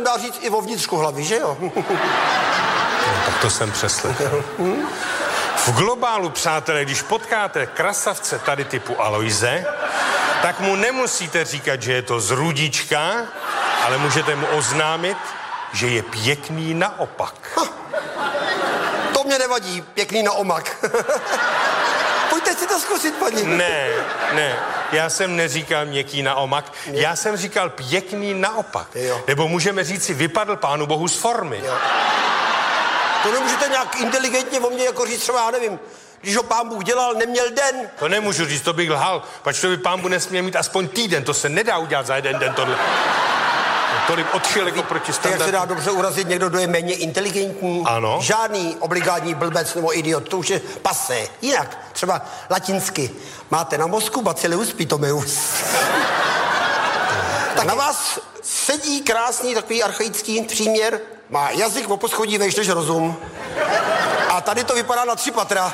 dá říct i o vnitřku hlavy, že jo? No, tak to jsem přeslechl. V globálu, přátelé, když potkáte krasavce tady typu Aloise, tak mu nemusíte říkat, že je to z Rudička, ale můžete mu oznámit, že je pěkný naopak. To mě nevadí, pěkný na omak. Pojďte si to zkusit, paní. Ne, já jsem neříkal měkký na omak, já jsem říkal pěkný naopak. Jo. Nebo můžeme říci, vypadl Pánu Bohu z formy. Jo. To nemůžete nějak inteligentně o mně jako říct třeba, já nevím, když ho Pán Bůh dělal, neměl den. To nemůžu říct, to bych lhal, pač to by Pán Bůh nesměl mít aspoň týden, to se nedá udělat za jeden den tohle. Tolik odchylek oproti standardu. Jak se dá dobře urazit někdo, kdo je méně inteligentní? Ano. Žádný obligátní blbec nebo idiot, to už je pasé. Jinak, třeba latinsky. Máte na mozku bacillus pitomeus. Tak na vás sedí krásný takový archaický příměr. Má jazyk o poschodí vejš než rozum. A tady to vypadá na 3 patra.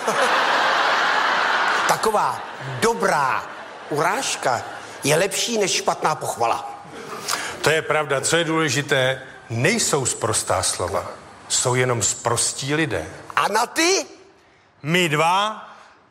Taková dobrá urážka je lepší než špatná pochvala. To je pravda, co je důležité, nejsou sprostá slova, jsou jenom sprostí lidé. A na ty? My dva.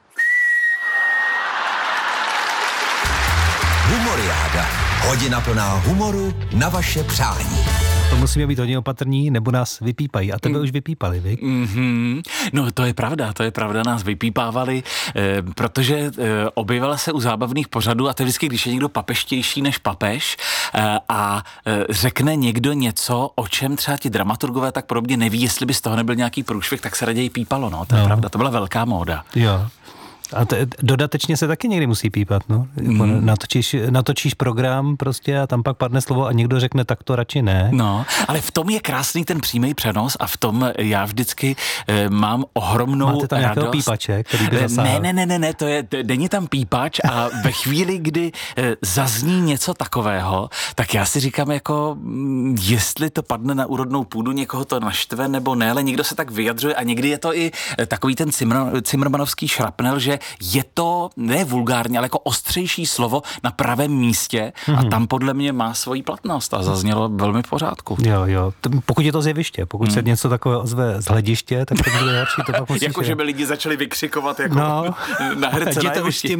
Humoriáda. Hodina plná humoru na vaše přání. To musíme být hodně opatrní, nebo nás vypípají. A tebe už vypípali, vy? No to je pravda, nás vypípávali, protože objevila se u zábavných pořadů a to je vždycky, když je někdo papeštější než papež a řekne někdo něco, o čem třeba ti dramaturgové tak podobně neví, jestli by z toho nebyl nějaký průšvih, tak se raději pípalo, no, to je pravda, to byla velká móda. Jo. A dodatečně se taky někdy musí pípat, no. Natočíš program prostě a tam pak padne slovo a někdo řekne, tak to radši ne. No, ale v tom je krásný ten přímý přenos a v tom já vždycky mám ohromnou radost. Máte tam nějakého pípače, který by zasáhl? Ne, není tam pípač a ve chvíli, kdy zazní něco takového, tak já si říkám jako, jestli to padne na úrodnou půdu, někoho to naštve nebo ne, ale někdo se tak vyjadřuje a někdy je to i takový ten cimrmanovský šrapnel, že je to, ne vulgárně, ale jako ostřejší slovo na pravém místě a tam podle mě má svoji platnost a zaznělo velmi v pořádku. Jo. Pokud je to z jeviště, pokud se něco takového ozve z hlediště, tak to bude lepší. To pak musíš... Jako, že by lidi začali vykřikovat jako na herce na jevišti.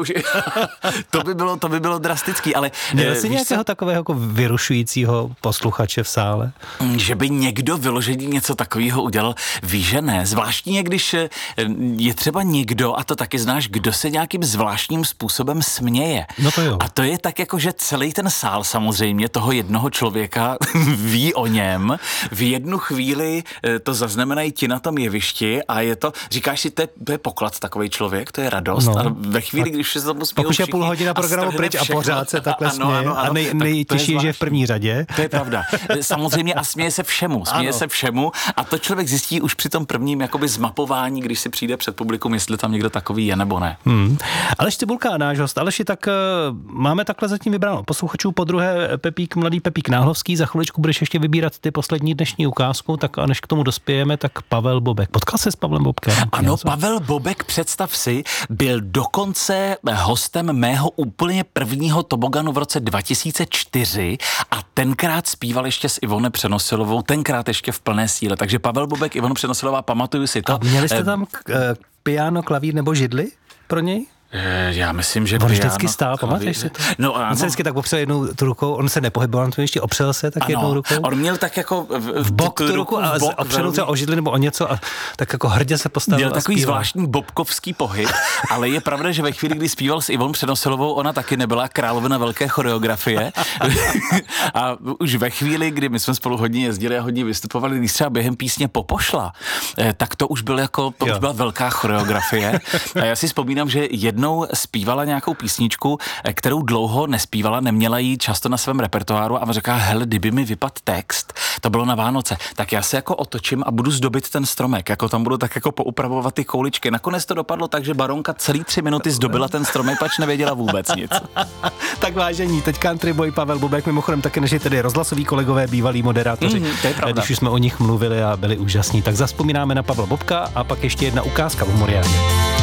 To by bylo drastický, ale... Měl jsi nějakého takového jako vyrušujícího posluchače v sále? Že by někdo vyloženě něco takového udělal, víš, že ne. Zvláštně, když je třeba někdo, a to taky znáš, kdo se nějakým zvláštním způsobem směje. No to jo. A to je tak jako, že celý ten sál samozřejmě toho jednoho člověka ví o něm. V jednu chvíli to zaznamenají ti na tom jevišti a je to, říkáš si, to je poklad takový člověk, to je radost. No. A ve chvíli, když se tomu spějou všichni. Pak už je půl hodina programu pryč a pořád se takhle směje. Ano. A nejtěžší je, že je v první řadě. To je pravda. Samozřejmě a směje se všemu a to člověk zjistí už při tom prvním jakoby zmapování, když si přijde před publikum, jestli tam někdo takový je nebo ne. Aleš Cibulka, náš host. Aleši, tak máme takhle zatím vybráno posluchačů, podruhé mladý Pepík Náhlovský, za chviličku budeš ještě vybírat ty poslední dnešní ukázku, tak a než k tomu dospějeme, tak Pavel Bobek. Potkal se s Pavlem Bobkem? Ano, Pavel Bobek, představ si, byl dokonce hostem mého úplně prvního toboganu v roce 2004 a tenkrát zpíval ještě s Ivone Přenosilovou, tenkrát ještě v plné síle. Takže Pavel Bobek, Ivona Přenosilová, pamatuju si to. A měli jste tam piano, klavír nebo židli pro něj? Já myslím, že on vždycky stál, pamatuješ si to? No, on se vždycky tak opřel jednou tu rukou, on se nepohyboval na to ještě, opřel se tak jednou rukou. On měl tak jako v bok tu ruku a opřel se o židli nebo o něco a tak jako hrdě se postavil. Měl takový zvláštní bobkovský pohyb, ale je pravda, že ve chvíli, kdy zpíval s Ivonou Přenosilovou, ona taky nebyla královna velké choreografie. A už ve chvíli, kdy my jsme spolu hodně jezdili a hodně vystupovali, když třeba během písně Popošla, tak to už byl jako, to už byla velká choreografie. A já si vzpomínám, že jednou zpívala nějakou písničku, kterou dlouho nespívala, neměla ji často na svém repertoáru a říká, hele, kdyby mi vypadl text, to bylo na Vánoce, tak já se jako otočím a budu zdobit ten stromek, jako tam budu tak jako poupravovat ty kouličky. Nakonec to dopadlo tak, že baronka celý 3 minuty zdobila ten stromek, pač nevěděla vůbec nic. Tak vážení, teď country boy Pavel Bobek, mimochodem taky naši tedy rozhlasoví kolegové, bývalí moderátoři, to je pravda. Když už jsme o nich mluvili a byli úžasní, tak zazpomínáme na Pavla Bobka a pak ještě jedna ukázka v Humoriádě.